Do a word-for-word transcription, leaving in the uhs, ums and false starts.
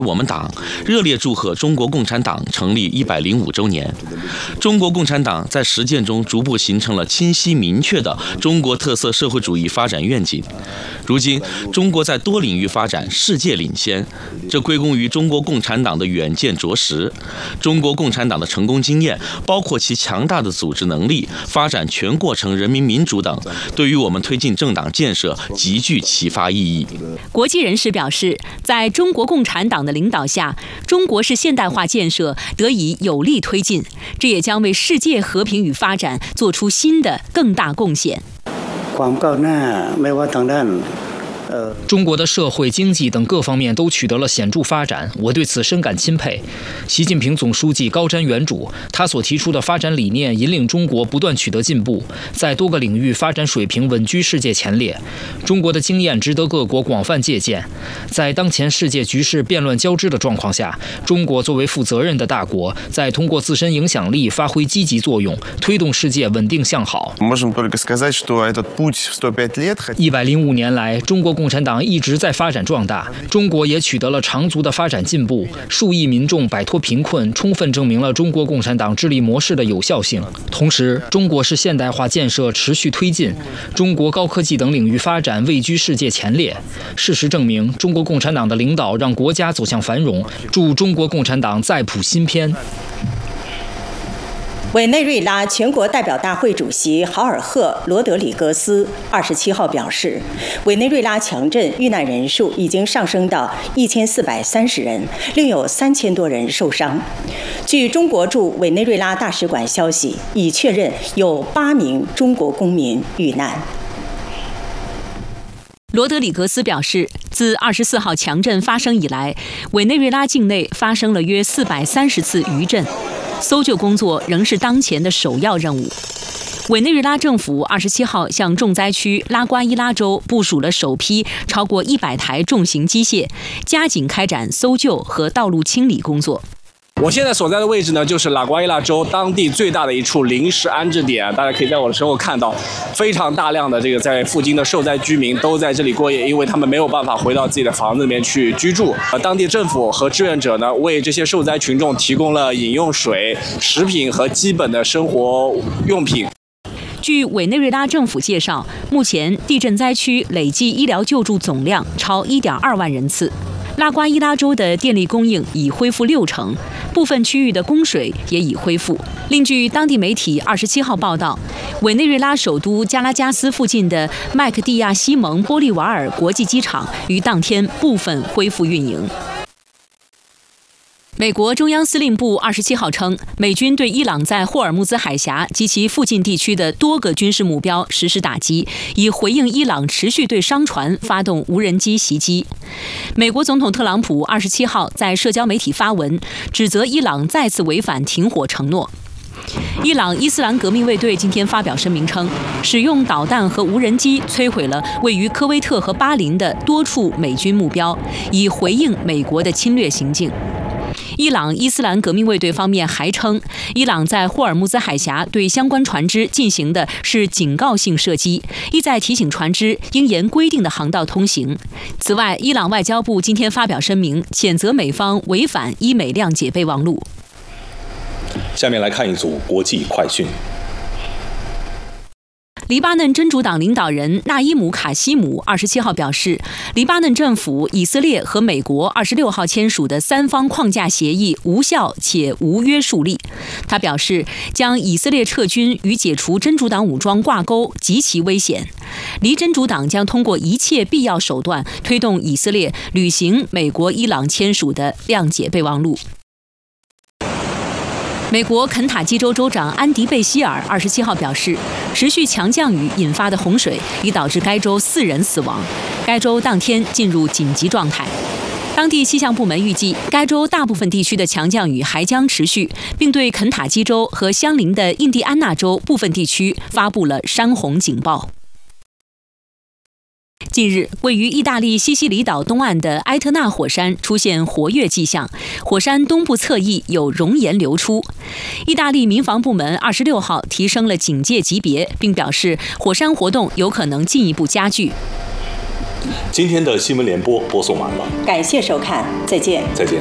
我们党热烈祝贺中国共产党成立一百零五周年。中国共产党在实践中逐步形成了清晰明确的中国特色社会主义发展愿景。如今，中国在多领域发展世界领先，这归功于中国共产党的远见卓识。中国共产党的成功经验，包括其强大的组织能力、发展全过程人民民主等，对于我们推进政党建设极具启发意义。 国际人士表示，在中国共产党的领导下，中国式现代化建设得以有力推进，这也将为世界和平与发展做出新的更大贡献。 ความก้าวหน้าไม่ว่าทางด้าน中国的社会、经济等各方面都取得了显著发展，我对此深感钦佩。习近平总书记高瞻远瞩，他所提出的发展理念引领中国不断取得进步，在多个领域发展水平稳居世界前列。中国的经验值得各国广泛借鉴。在当前世界局势变乱交织的状况下，中国作为负责任的大国，在通过自身影响力发挥积极作用，推动世界稳定向好。一百零五年来，中国共产党一直在发展壮大，中国也取得了长足的发展进步，数亿民众摆脱贫困，充分证明了中国共产党治理模式的有效性。同时，中国式现代化建设持续推进，中国高科技等领域发展位居世界前列。事实证明，中国共产党的领导让国家走向繁荣，祝中国共产党再谱新篇。 委内瑞拉全国代表大会主席豪尔赫·罗德里格斯二十七号表示，委内瑞拉强震遇难人数已经上升到一千四百三十人，另有三千多人受伤。据中国驻委内瑞拉大使馆消息，已确认有八名中国公民遇难。 罗德里格斯表示，自二十四号强震发生以来，委内瑞拉境内发生了约四百三十次余震。搜救工作仍是当前的首要任务。委内瑞拉政府二十七号向重灾区拉瓜伊拉州部署了首批超过一百台重型机械，加紧开展搜救和道路清理工作。 我现在所在的位置呢，就是拉瓜伊拉州当地最大的一处临时安置点。大家可以在我的身后看到，非常大量的这个在附近的受灾居民都在这里过夜，因为他们没有办法回到自己的房子里面去居住。呃，当地政府和志愿者呢，为这些受灾群众提供了饮用水、食品和基本的生活用品。 据委内瑞拉政府介绍，目前地震灾区累计医疗救助总量超 一点二万人次。拉瓜伊拉州的电力供应已恢复六成，部分区域的供水也已恢复。另据当地媒体二十七号报道，委内瑞拉首都加拉加斯附近的麦克蒂亚西蒙波利瓦尔国际机场于当天部分恢复运营。美国中央司令部二十七号称，美军对伊朗在霍尔木兹海峡及其附近地区的多个军事目标实施打击，以回应伊朗持续对商船发动无人机袭击。美国总统特朗普二十七号在社交媒体发文，指责伊朗再次违反停火承诺。伊朗伊斯兰革命卫队今天发表声明称，使用导弹和无人机摧毁了位于科威特和巴林的多处美军目标，以回应美国的侵略行径。伊朗伊斯兰革命卫队方面还称，伊朗在霍尔木兹海峡对相关船只进行的是警告性射击，意在提醒船只应沿规定的航道通行。此外，伊朗外交部今天发表声明，谴责美方违反伊美谅解备忘录。 下面来看一组国际快讯。 黎巴嫩真主党领导人纳伊姆·卡西姆二十七号表示，黎巴嫩政府、以色列和美国二十六号签署的三方框架协议无效且无约束力。他表示，将以色列撤军与解除真主党武装挂钩极其危险。黎真主党将通过一切必要手段推动以色列履行美国、伊朗签署的谅解备忘录。美国肯塔基州州长安迪·贝希尔二十七号表示，持续强降雨引发的洪水已导致该州四人死亡，该州当天进入紧急状态。当地气象部门预计，该州大部分地区的强降雨还将持续，并对肯塔基州和相邻的印第安纳州部分地区发布了山洪警报。近日，位于意大利西西里岛东岸的埃特纳火山出现活跃迹象，火山东部侧翼有熔岩流出。意大利民防部门二十六号提升了警戒级别，并表示火山活动有可能进一步加剧。 今天的新闻联播播送完了， 感谢收看，再见。 再见。